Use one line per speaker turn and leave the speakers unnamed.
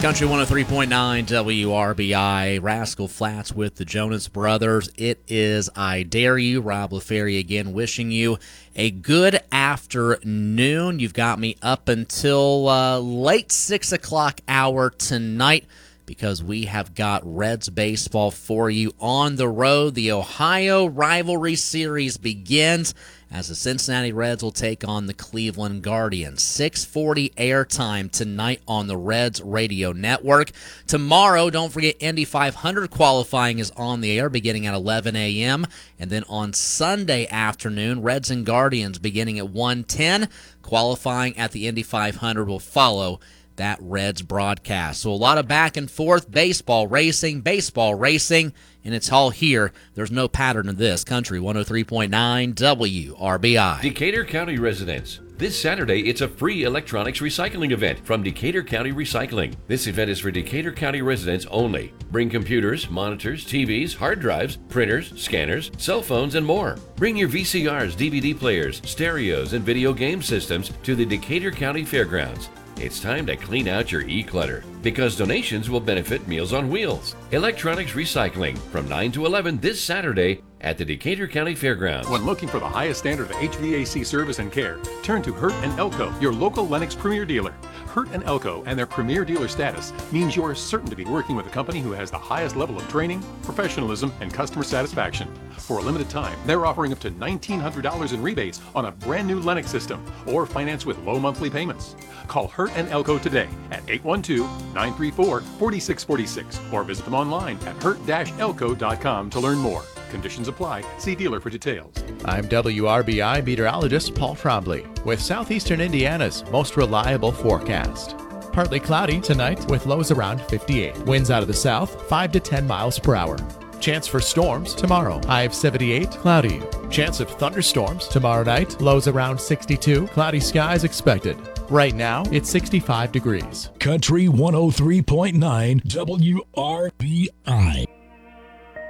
Country 103.9 WRBI, Rascal Flats with the Jonas Brothers. It is I Dare You. Rob LaFerry again wishing you a good afternoon. You've got me up until late 6 o'clock hour tonight because we have got Reds baseball for you on the road. The Ohio Rivalry Series begins as the Cincinnati Reds will take on the Cleveland Guardians. 6:40 airtime tonight on the Reds radio network. Tomorrow, don't forget, Indy 500 qualifying is on the air beginning at 11 a.m. And then on Sunday afternoon, Reds and Guardians beginning at 1:10. Qualifying at the Indy 500 will follow that Reds broadcast. So a lot of back and forth, baseball racing, and it's all here. There's no pattern in this. Country 103.9 WRBI.
Decatur County residents, this Saturday it's a free electronics recycling event from Decatur County Recycling. This event is for Decatur County residents only. Bring computers, monitors, TVs, hard drives, printers, scanners, cell phones, and more. Bring your VCRs, DVD players, stereos, and video game systems to the Decatur County Fairgrounds. It's time to clean out your e-clutter because donations will benefit Meals on Wheels. Electronics recycling from 9 to 11 this Saturday at the Decatur County Fairgrounds.
When looking for the highest standard of HVAC service and care, turn to Hurt & Elko, your local Lennox Premier dealer. Hurt & Elko and their Premier dealer status means you are certain to be working with a company who has the highest level of training, professionalism, and customer satisfaction. For a limited time, they're offering up to $1,900 in rebates on a brand new Lennox system or finance with low monthly payments. Call Hurt & Elko today at 812-934-4646 or visit them online at hurt-elko.com to learn more. Conditions apply. See dealer for details.
I'm WRBI meteorologist Paul Trombley with Southeastern Indiana's most reliable forecast. Partly cloudy tonight with lows around 58. Winds out of the south 5 to 10 miles per hour. Chance for storms tomorrow. High of 78, cloudy. Chance of thunderstorms tomorrow night. Lows around 62. Cloudy skies expected. Right now, it's 65 degrees.
Country 103.9 WRBI.